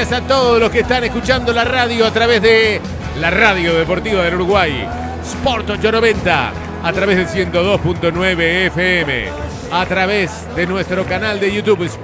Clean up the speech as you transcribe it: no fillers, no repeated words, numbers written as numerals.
Gracias a todos los que están escuchando la radio a través de la Radio Deportiva del Uruguay, Sport 890, a través del 102.9 FM, a través de nuestro canal de YouTube